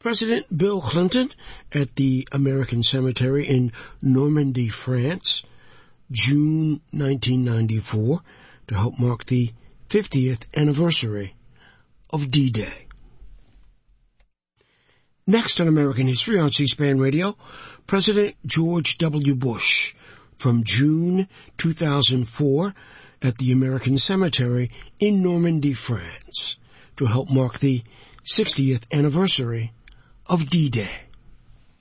President Bill Clinton at the American Cemetery in Normandy, France, June 1994, to help mark the 50th anniversary of D-Day. Next on American History on C-SPAN Radio, President George W. Bush, from June 2004 at the American Cemetery in Normandy, France, to help mark the 60th anniversary of D-Day.